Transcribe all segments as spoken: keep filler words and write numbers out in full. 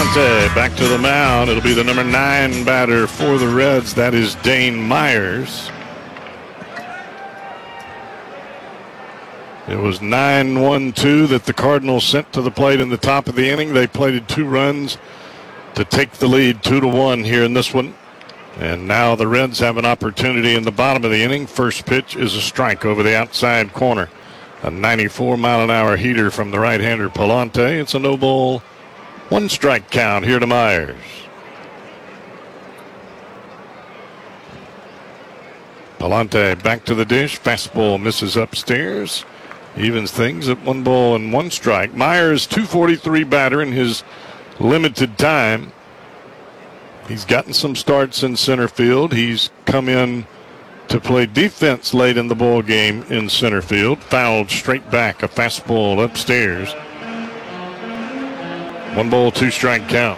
Palante back to the mound. It'll be the number nine batter for the Reds. That is Dane Myers. It was nine one two that the Cardinals sent to the plate in the top of the inning. They plated two runs to take the lead two to one here in this one. And now the Reds have an opportunity in the bottom of the inning. First pitch is a strike over the outside corner. A ninety-four mile an hour heater from the right-hander Palante. It's a no ball, one strike count here to Myers. Palante back to the dish. Fastball misses upstairs. Evens things at one ball and one strike. Myers, two forty-three batter in his limited time. He's gotten some starts in center field. He's come in to play defense late in the ball game in center field. Fouled straight back, a fastball upstairs. One ball, two strike count.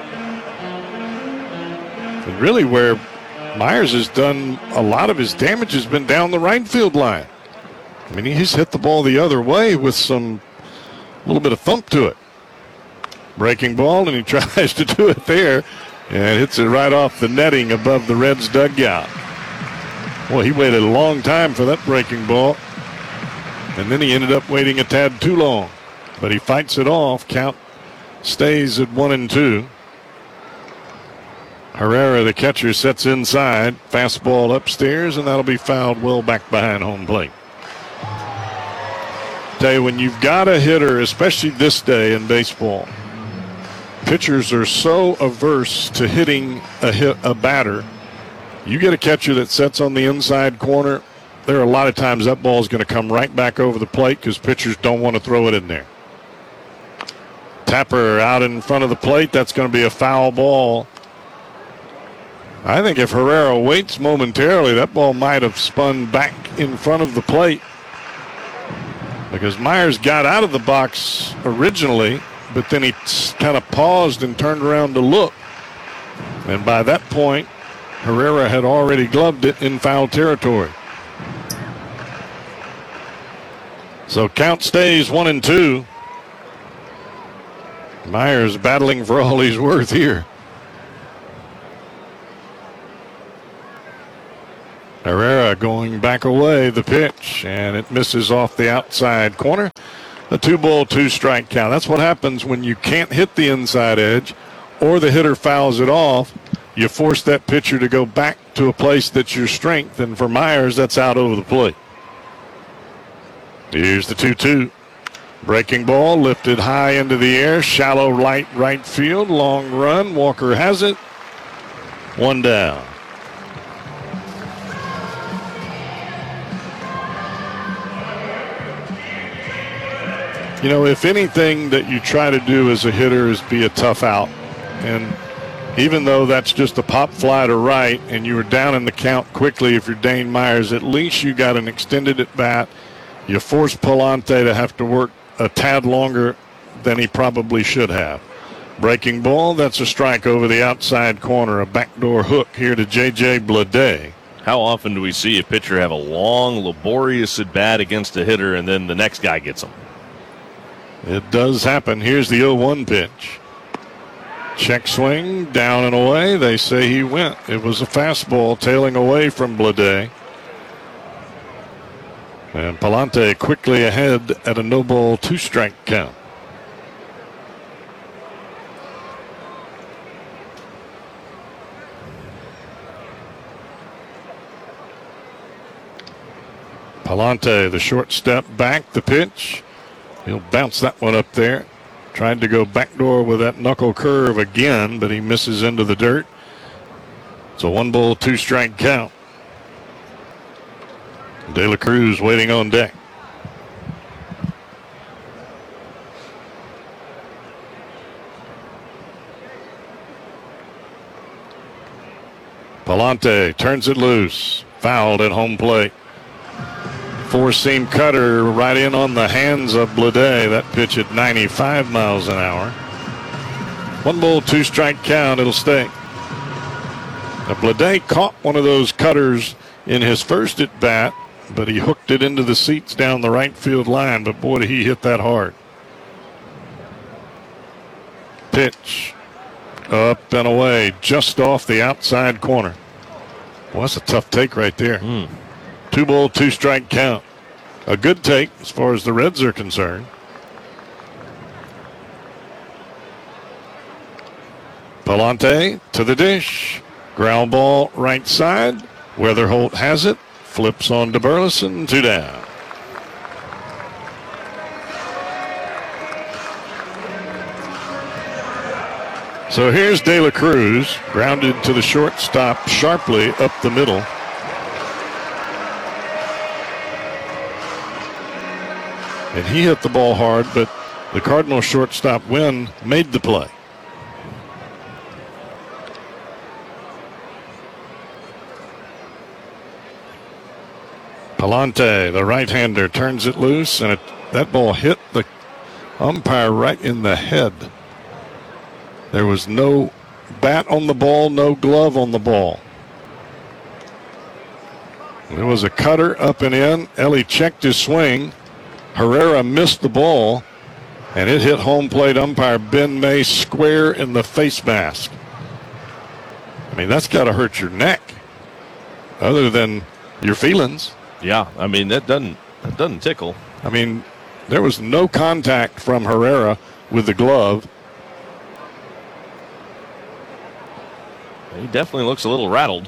And really where Myers has done a lot of his damage has been down the right field line. I mean, he's hit the ball the other way with some little bit of thump to it. Breaking ball, and he tries to do it there and hits it right off the netting above the Reds dugout. Well, he waited a long time for that breaking ball, and then he ended up waiting a tad too long. But he fights it off. Count stays at one and two. Herrera, the catcher, sets inside. Fastball upstairs, and that'll be fouled well back behind home plate. Tell you, when you've got a hitter, especially this day in baseball, pitchers are so averse to hitting a hit, a batter. You get a catcher that sets on the inside corner, there are a lot of times that ball is going to come right back over the plate because pitchers don't want to throw it in there. Tapper out in front of the plate. That's going to be a foul ball. I think if Herrera waits momentarily, that ball might have spun back in front of the plate because Myers got out of the box originally, but then he kind of paused and turned around to look. And by that point, Herrera had already gloved it in foul territory. So count stays one and two. Myers battling for all he's worth here. Herrera going back away, the pitch, and it misses off the outside corner. A two ball, two strike count. That's what happens when you can't hit the inside edge or the hitter fouls it off. You force that pitcher to go back to a place that's your strength, and for Myers, that's out over the plate. Here's the two two. Breaking ball lifted high into the air, shallow light right field, long run. Walker has it. One down. You know, if anything that you try to do as a hitter is be a tough out. And even though that's just a pop fly to right and you were down in the count quickly, if you're Dane Myers, at least you got an extended at bat. You force Palante to have to work a tad longer than he probably should have. Breaking ball, that's a strike over the outside corner. A backdoor hook here to J J Bleday. How often do we see a pitcher have a long, laborious at bat against a hitter and then the next guy gets him? It does happen. Here's the oh one pitch. Check swing, down and away. They say he went. It was a fastball tailing away from Bleday. And Palante quickly ahead at a no ball, two strike count. Palante, the short step back, the pitch. He'll bounce that one up there. Tried to go backdoor with that knuckle curve again, but he misses into the dirt. It's a one ball, two strike count. De La Cruz waiting on deck. Palante turns it loose. Fouled at home plate. Four-seam cutter right in on the hands of Bleday. That pitch at ninety-five miles an hour. One ball, two strike count. It'll stay. Now, Bleday caught one of those cutters in his first at bat, but he hooked it into the seats down the right field line. But boy, did he hit that hard. Pitch Up and away, just off the outside corner. Well, that's a tough take right there. Mm. Two ball, two strike count. A good take as far as the Reds are concerned. Palante to the dish. Ground ball right side. Weatherholt has it. Flips on to Burleson. Two down. So here's De La Cruz, grounded to the shortstop sharply up the middle. And he hit the ball hard, but the Cardinal shortstop Wynn made the play. Palante, the right-hander, turns it loose, and it, that ball hit the umpire right in the head. There was no bat on the ball, no glove on the ball. It was a cutter up and in. Ellie checked his swing. Herrera missed the ball, and it hit home plate umpire Ben May square in the face mask. I mean, that's got to hurt your neck, other than your feelings. Yeah, I mean, that doesn't that doesn't tickle. I mean, there was no contact from Herrera with the glove. He definitely looks a little rattled.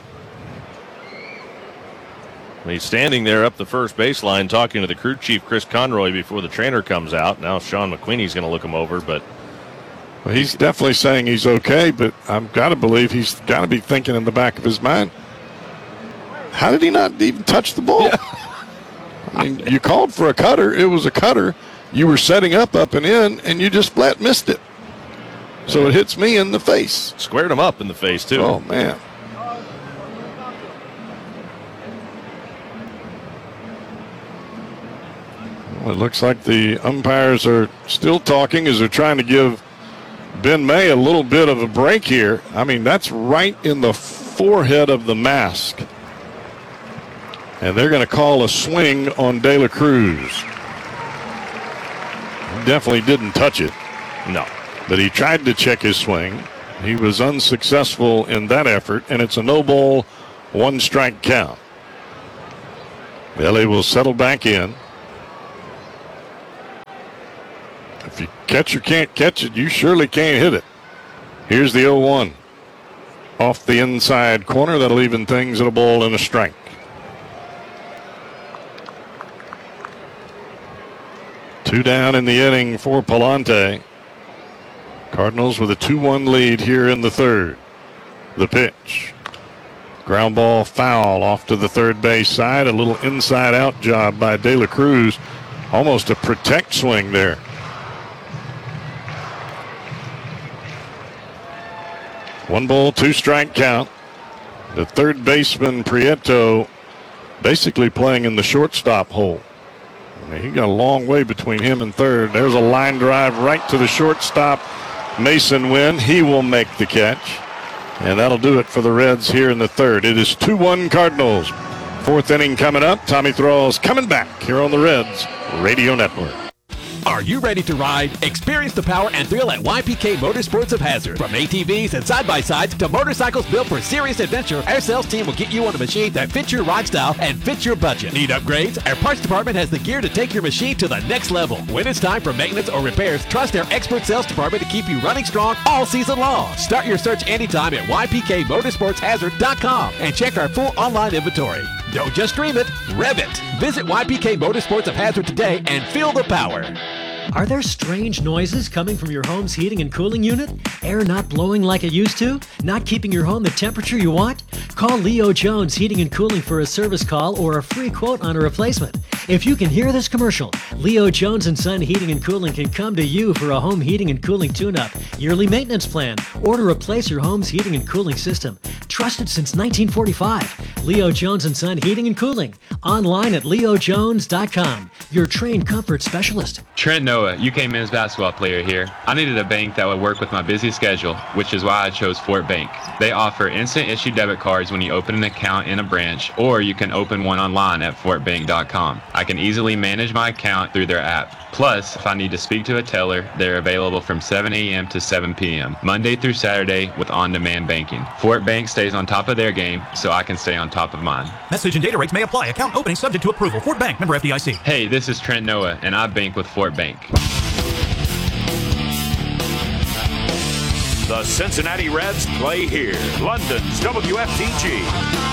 He's standing there up the first baseline talking to the crew chief, Chris Conroy, before the trainer comes out. Now Sean McQueenie's going to look him over, but well, he's definitely saying he's okay, but I've got to believe he's got to be thinking in the back of his mind, how did he not even touch the ball? Yeah. I mean, you called for a cutter. It was a cutter. You were setting up, up and in, and you just flat missed it. So it hits me in the face. Squared him up in the face, too. Oh, man. Well, it looks like the umpires are still talking as they're trying to give Ben May a little bit of a break here. I mean, that's right in the forehead of the mask. And they're going to call a swing on De La Cruz. He definitely didn't touch it. No. But he tried to check his swing. He was unsuccessful in that effort, and it's a no ball, one strike count. Ellie will settle back in. If you catch or can't catch it, you surely can't hit it. Here's the oh one. Off the inside corner, that'll even things at a ball and a strike. Two down in the inning for Palante. Cardinals with a two one lead here in the third. The pitch. Ground ball foul off to the third base side. A little inside out job by De La Cruz. Almost a protect swing there. One ball, two strike count. The third baseman Prieto basically playing in the shortstop hole. I mean, he got a long way between him and third. There's a line drive right to the shortstop. Mason Wynn, he will make the catch. And that'll do it for the Reds here in the third. It is two one Cardinals. Fourth inning coming up. Tommy Thrall's coming back here on the Reds Radio Network. Are you ready to ride? Experience the power and thrill at Y P K Motorsports of Hazard. From A T Vs and side-by-sides to motorcycles built for serious adventure, our sales team will get you on a machine that fits your ride style and fits your budget. Need upgrades? Our parts department has the gear to take your machine to the next level. When it's time for maintenance or repairs, trust our expert sales department to keep you running strong all season long. Start your search anytime at Y P K motorsports hazard dot com and check our full online inventory. Don't just dream it, rev it. Visit Y P K Motorsports of Hazard today and feel the power. Are there strange noises coming from your home's heating and cooling unit? Air not blowing like it used to? Not keeping your home the temperature you want? Call Leo Jones Heating and Cooling for a service call or a free quote on a replacement. If you can hear this commercial, Leo Jones and Son Heating and Cooling can come to you for a home heating and cooling tune-up, yearly maintenance plan, or to replace your home's heating and cooling system. Trusted since nineteen forty-five. Leo Jones and Son Heating and Cooling. Online at leo jones dot com. your trained comfort specialist. Trent Noah, U K men's basketball player here. I needed a bank that would work with my busy schedule, which is why I chose Fort Bank. They offer instant issue debit cards when you open an account in a branch, or you can open one online at fort bank dot com. I can easily manage my account through their app. Plus, if I need to speak to a teller, they're available from seven a.m. to seven p.m., Monday through Saturday with on-demand banking. Fort Bank stays on top of their game, so I can stay on top of mine. Message and data rates may apply. Account opening subject to approval. Fort Bank, member F D I C. Hey, this is Trent Noah, and I bank with Fort Bank. The Cincinnati Reds play here. London's W F T G.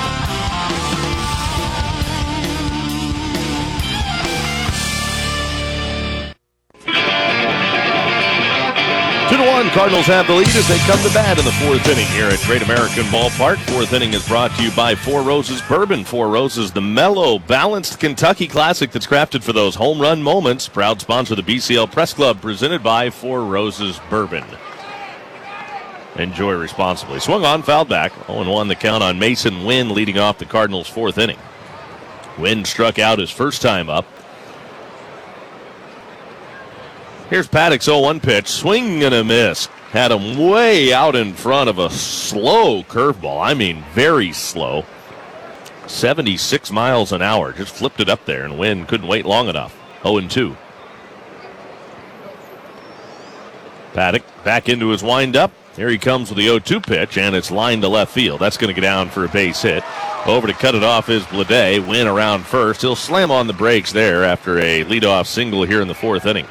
Two to one, Cardinals have the lead as they come to bat in the fourth inning here at Great American Ballpark. Fourth inning is brought to you by Four Roses Bourbon. Four Roses, the mellow, balanced Kentucky classic that's crafted for those home run moments. Proud sponsor of the B C L Press Club, presented by Four Roses Bourbon. Enjoy responsibly. Swung on, fouled back. oh and one the count on Mason Wynn leading off the Cardinals' fourth inning. Wynn struck out his first time up. Here's Paddock's oh one pitch. Swing and a miss. Had him way out in front of a slow curveball. I mean, very slow. seventy-six miles an hour. Just flipped it up there, and Wynn couldn't wait long enough. oh and two. Paddock back into his windup. Here he comes with the oh two pitch, and it's lined to left field. That's going to get down for a base hit. Over to cut it off is Blade. Wynn around first. He'll slam on the brakes there after a leadoff single here in the fourth inning.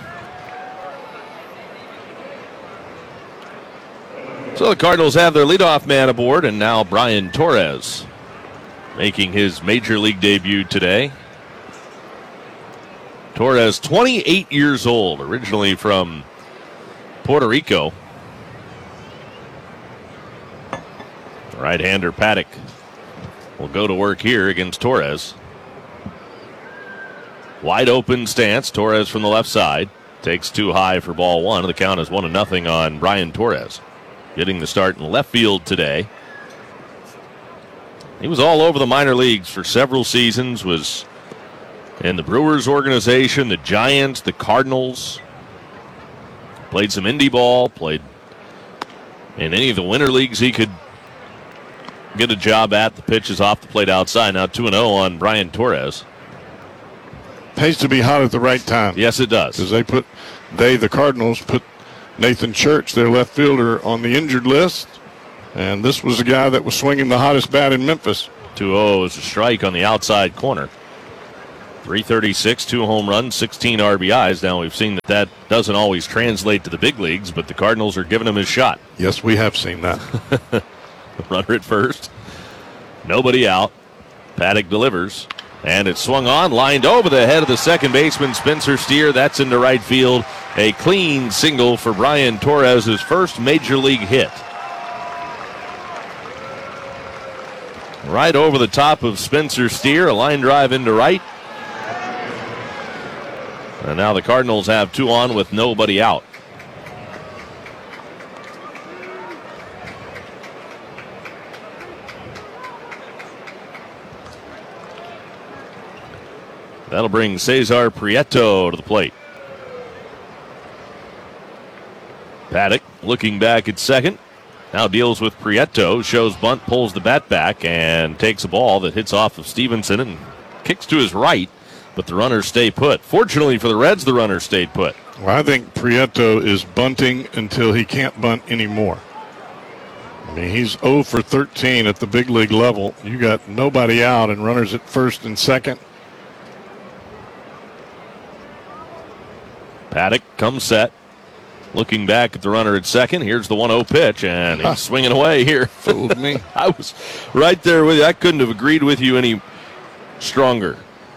So the Cardinals have their leadoff man aboard, and now Brian Torres making his major league debut today. Torres, twenty-eight years old, originally from Puerto Rico. Right-hander Paddock will go to work here against Torres. Wide open stance. Torres from the left side. Takes too high for ball one. The count is one to nothing on Brian Torres. Getting the start in left field today. He was all over the minor leagues for several seasons. Was in the Brewers organization, the Giants, the Cardinals. Played some indie ball. Played in any of the winter leagues he could get a job at. The pitch is off the plate outside. Now two and oh on Brian Torres. Pays to be hot at the right time. Yes, it does. Because they put, they, the Cardinals, put Nathan Church, their left fielder, on the injured list. And this was the guy that was swinging the hottest bat in Memphis. two oh is a strike on the outside corner. three thirty-six, two home runs, sixteen R B Is. Now we've seen that that doesn't always translate to the big leagues, but the Cardinals are giving him his shot. Yes, we have seen that. Runner at first. Nobody out. Paddock delivers. And it's swung on, lined over the head of the second baseman, Spencer Steer. That's into right field. A clean single for Brian Torres, his first major league hit. Right over the top of Spencer Steer. A line drive into right. And now the Cardinals have two on with nobody out. That'll bring Cesar Prieto to the plate. Paddock looking back at second. Now deals with Prieto. Shows bunt, pulls the bat back, and takes a ball that hits off of Stevenson and kicks to his right. But the runners stay put. Fortunately for the Reds, the runners stayed put. Well, I think Prieto is bunting until he can't bunt anymore. I mean, he's oh for thirteen at the big league level. You got nobody out and runners at first and second. Paddock comes set. Looking back at the runner at second. Here's the one oh pitch, and he's swinging away here. Fooled me. I was right there with you. I couldn't have agreed with you any stronger.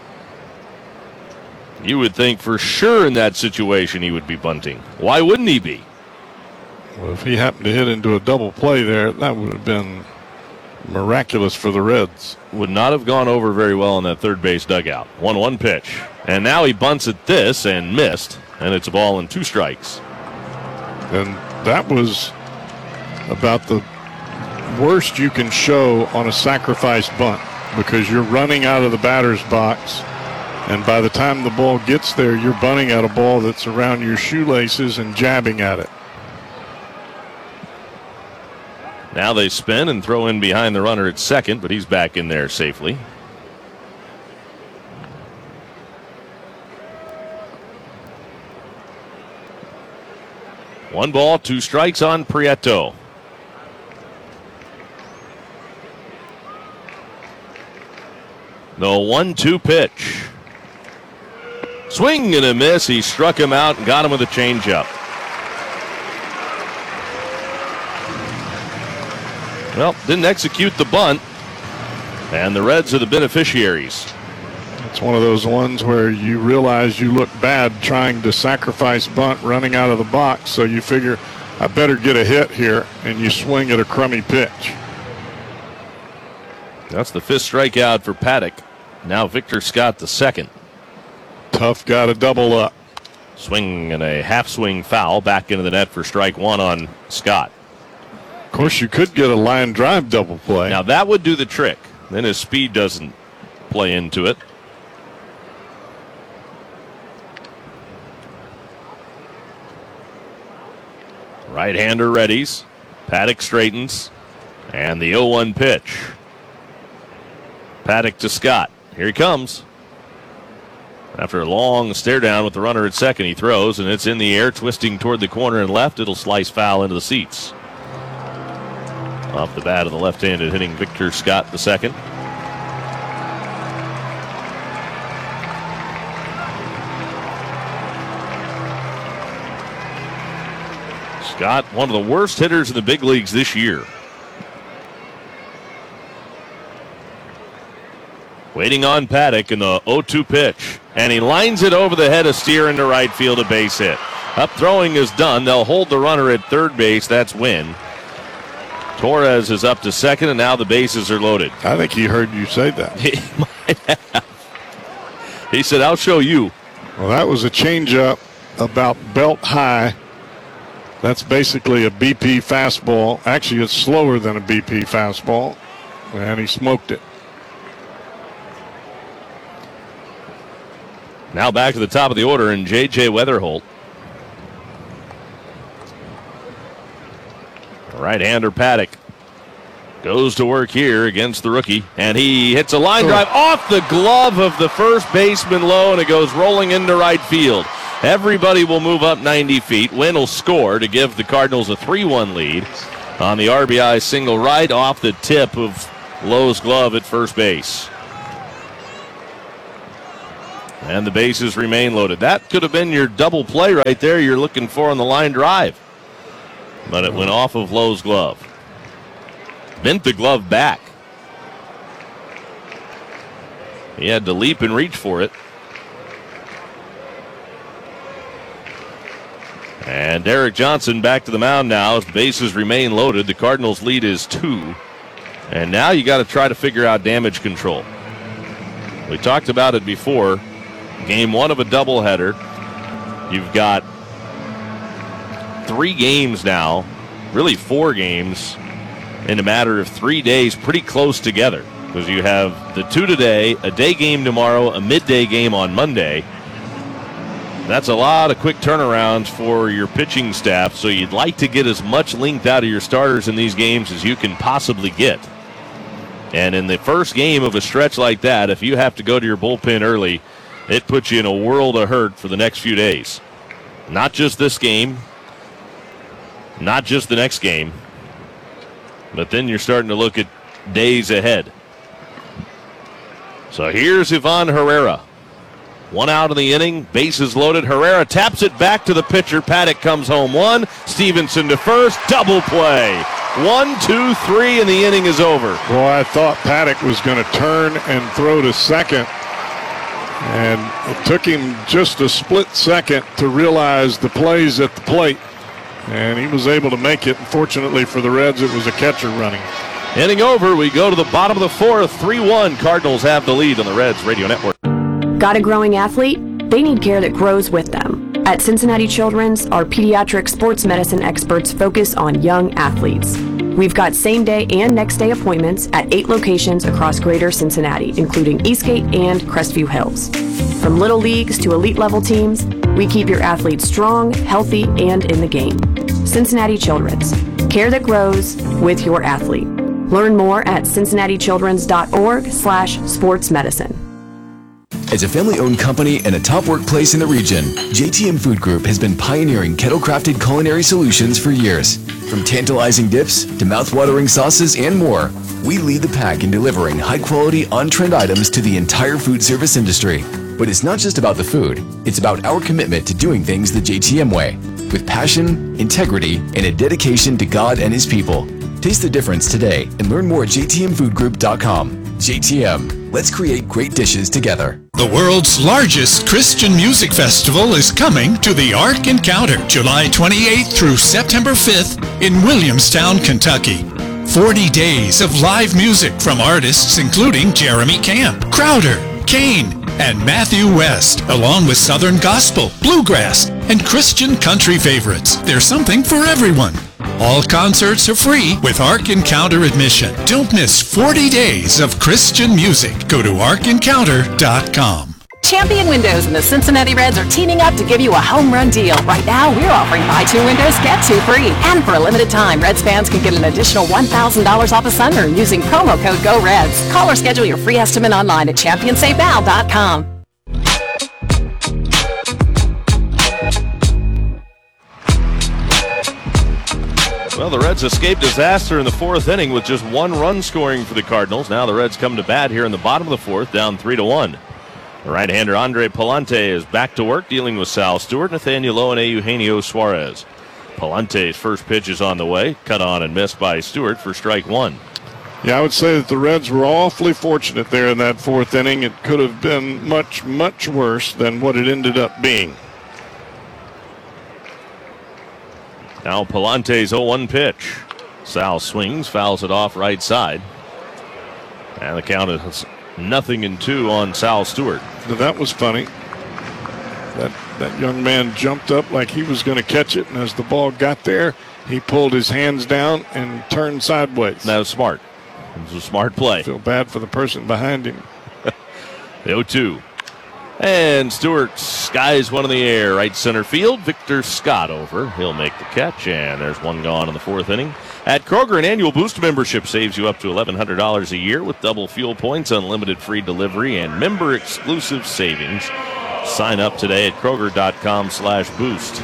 You would think for sure in that situation he would be bunting. Why wouldn't he be? Well, if he happened to hit into a double play there, that would have been miraculous for the Reds. Would not have gone over very well in that third base dugout. one one pitch. And now he bunts at this and missed, and it's a ball and two strikes. And that was about the worst you can show on a sacrifice bunt, because you're running out of the batter's box And by the time the ball gets there, you're bunting at a ball that's around your shoelaces and jabbing at it. Now they spin and throw in behind the runner at second, but he's back in there safely. One ball, two strikes on Prieto. The one two pitch. Swing and a miss. He struck him out and got him with a changeup. Well, didn't execute the bunt, and the Reds are the beneficiaries. It's one of those ones where you realize you look bad trying to sacrifice bunt running out of the box, so you figure, I better get a hit here, and you swing at a crummy pitch. That's the fifth strikeout for Paddock. Now Victor Scott the second. Tough got a double up. Swing and a half swing foul back into the net for strike one on Scott. Of course, you could get a line drive double play. Now that would do the trick. Then his speed doesn't play into it. Right-hander readies. Paddock straightens. And the oh one pitch. Paddock to Scott. Here he comes. After a long stare down with the runner at second, he throws, and it's in the air, twisting toward the corner and left. It'll slice foul into the seats. Off the bat of the left-handed hitting Victor Scott the second. Scott, one of the worst hitters in the big leagues this year. Waiting on Paddock in the oh two pitch. And he lines it over the head of Steer into right field, a base hit. Up throwing is done. They'll hold the runner at third base. That's Wynn. Torres is up to second, and now the bases are loaded. I think he heard you say that. He might have. He said, I'll show you. Well, that was a changeup about belt high. That's basically a B P fastball. Actually, it's slower than a B P fastball. And he smoked it. Now back to the top of the order, and J J Weatherholt. Right-hander Paddock goes to work here against the rookie, and he hits a line drive off the glove of the first baseman Lowe, and it goes rolling into right field. Everybody will move up ninety feet. Wynn will score to give the Cardinals a three one lead on the R B I single right off the tip of Lowe's glove at first base. And the bases remain loaded. That could have been your double play right there you're looking for on the line drive. But it went off of Lowe's glove. Bent the glove back. He had to leap and reach for it. And Derek Johnson back to the mound now as the bases remain loaded. The Cardinals' lead is two. And now you got to try to figure out damage control. We talked about it before. Game one of a doubleheader. You've got three games now, really four games, in a matter of three days, pretty close together. Because you have the two today, a day game tomorrow, a midday game on Monday. That's a lot of quick turnarounds for your pitching staff, so you'd like to get as much length out of your starters in these games as you can possibly get. And in the first game of a stretch like that, if you have to go to your bullpen early, it puts you in a world of hurt for the next few days. Not just this game, not just the next game, but then you're starting to look at days ahead. So here's Ivan Herrera. One out in the inning, bases loaded. Herrera taps it back to the pitcher. Paddock comes home one. Stevenson to first, double play. One, two, three, and the inning is over. Boy, I thought Paddock was going to turn and throw to second. And it took him just a split second to realize the plays at the plate. And he was able to make it. Fortunately for the Reds, it was a catcher running. Inning over, we go to the bottom of the fourth. three one, Cardinals have the lead on the Reds Radio Network. Got a growing athlete? They need care that grows with them. At Cincinnati Children's, our pediatric sports medicine experts focus on young athletes. We've got same-day and next-day appointments at eight locations across greater Cincinnati, including Eastgate and Crestview Hills. From little leagues to elite level teams, we keep your athletes strong, healthy, and in the game. Cincinnati Children's. Care that grows with your athlete. Learn more at cincinnati children's dot org slash sports medicine. As a family-owned company and a top workplace in the region, J T M Food Group has been pioneering kettle-crafted culinary solutions for years. From tantalizing dips to mouth-watering sauces and more, we lead the pack in delivering high-quality, on-trend items to the entire food service industry. But it's not just about the food, it's about our commitment to doing things the J T M way, with passion, integrity, and a dedication to God and His people. Taste the difference today and learn more at j t m food group dot com. J T M, let's create great dishes together. The world's largest Christian music festival is coming to the Ark Encounter, July twenty-eighth through September fifth in Williamstown, Kentucky. forty days of live music from artists including Jeremy Camp, Crowder, Kane, and Matthew West, along with Southern Gospel, Bluegrass, and Christian country favorites. There's something for everyone. All concerts are free with Ark Encounter admission. Don't miss forty days of Christian music. Go to ark encounter dot com. Champion Windows and the Cincinnati Reds are teaming up to give you a home run deal. Right now, we're offering buy two windows, get two free. And for a limited time, Reds fans can get an additional one thousand dollars off a sunroom using promo code GOREDS. Call or schedule your free estimate online at champion save now dot com. Well, the Reds escaped disaster in the fourth inning with just one run scoring for the Cardinals. Now the Reds come to bat here in the bottom of the fourth, down three to one. The right-hander Andre Palante is back to work, dealing with Sal Stewart, Nathaniel Lowe, and Eugenio Suarez. Palante's first pitch is on the way, cut on and missed by Stewart for strike one. Yeah, I would say that the Reds were awfully fortunate there in that fourth inning. It could have been much, much worse than what it ended up being. Now Palante's oh one pitch. Sal swings, fouls it off right side. And the count is nothing in two on Sal Stewart. That was funny. That that young man jumped up like he was going to catch it, and as the ball got there, he pulled his hands down and turned sideways. That was smart. It was a smart play. I feel bad for the person behind him. The oh two. And Stewart skies one in the air, right center field. Victor Scott over. He'll make the catch, and there's one gone in the fourth inning. At Kroger, an annual Boost membership saves you up to eleven hundred dollars a year with double fuel points, unlimited free delivery, and member-exclusive savings. Sign up today at Kroger.com slash boost.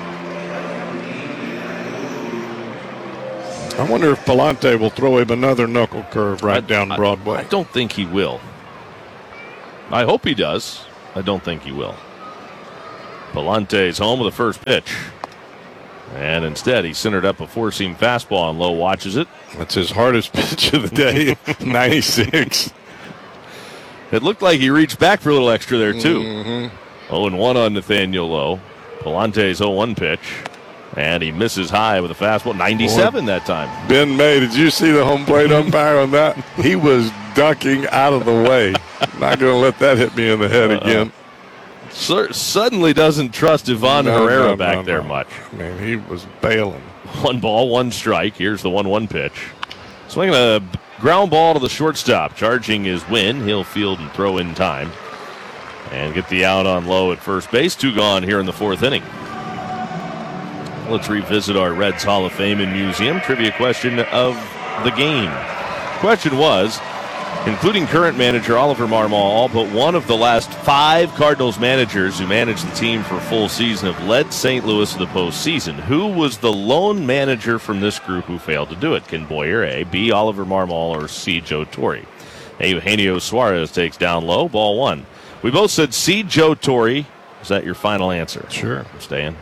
I wonder if Palante will throw him another knuckle curve right I, down Broadway. I, I don't think he will. I hope he does. I don't think he will. Palante's home with the first pitch. And instead, he centered up a four-seam fastball, and Lowe watches it. That's his hardest pitch of the day, ninety-six. It looked like he reached back for a little extra there, too. Mm-hmm. oh and one on Nathaniel Lowe. Palante's oh one pitch. And he misses high with a fastball. ninety-seven Boy, that time. Ben May, did you see the home plate umpire on that? He was ducking out of the way. Not going to let that hit me in the head uh, again. Sir, suddenly doesn't trust Ivan no, Herrera no, back no, there no. much. I mean, he was bailing. One ball, one strike. Here's the one one pitch. Swinging a ground ball to the shortstop. Charging his Win. He'll field and throw in time. And get the out on Lowe at first base. Two gone here in the fourth inning. Let's revisit our Reds Hall of Fame and Museum trivia question of the game. Question was, including current manager Oliver Marmol, all but one of the last five Cardinals managers who managed the team for a full season have led Saint Louis to the postseason. Who was the lone manager from this group who failed to do it? Ken Boyer, A, B, Oliver Marmol, or C, Joe Torre? A, Eugenio Suarez takes down low, ball one. We both said C, Joe Torre. Is that your final answer? Sure. I'm staying.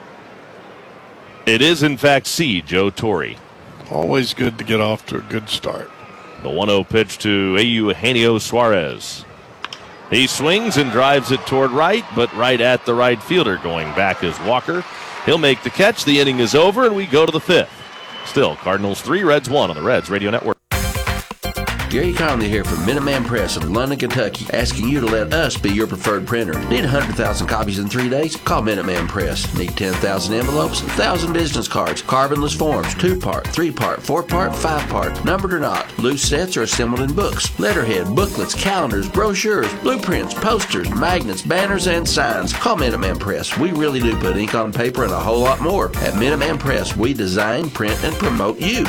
It is, in fact, C, Joe Torre. Always good to get off to a good start. The one oh pitch to Eugenio Suarez. He swings and drives it toward right, but right at the right fielder. Going back is Walker. He'll make the catch. The inning is over, and we go to the fifth. Still, Cardinals three, Reds one on the Reds Radio Network. Gary Conley here from Minuteman Press of London, Kentucky, asking you to let us be your preferred printer. Need one hundred thousand copies in three days? Call Minuteman Press. Need ten thousand envelopes, one thousand business cards, carbonless forms, two-part, three-part, four-part, five-part, numbered or not, loose sets or assembled in books, letterhead, booklets, calendars, brochures, blueprints, posters, magnets, banners, and signs. Call Minuteman Press. We really do put ink on paper and a whole lot more. At Minuteman Press, we design, print, and promote you.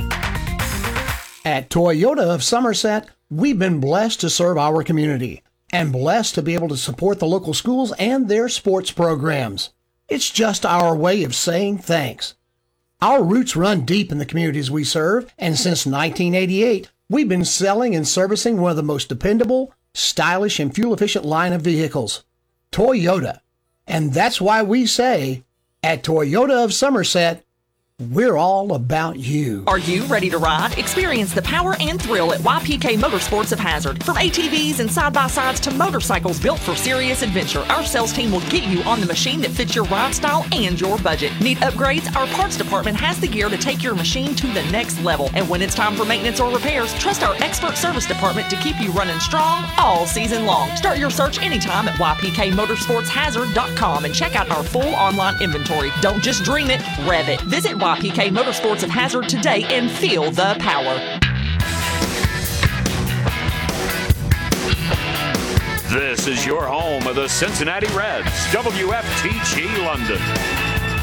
At Toyota of Somerset, we've been blessed to serve our community and blessed to be able to support the local schools and their sports programs. It's just our way of saying thanks. Our roots run deep in the communities we serve, and since nineteen eighty-eight, we've been selling and servicing one of the most dependable, stylish, and fuel-efficient line of vehicles, Toyota. And that's why we say, at Toyota of Somerset, we're all about you. Are you ready to ride? Experience the power and thrill at Y P K Motorsports of Hazard. From A T Vs and side-by-sides to motorcycles built for serious adventure, our sales team will get you on the machine that fits your ride style and your budget. Need upgrades? Our parts department has the gear to take your machine to the next level. And when it's time for maintenance or repairs, trust our expert service department to keep you running strong all season long. Start your search anytime at Y P K motorsports hazard dot com and check out our full online inventory. Don't just dream it, rev it. Visit Y P K Motorsports of Hazard today and feel the power. This is your home of the Cincinnati Reds, W F T G London.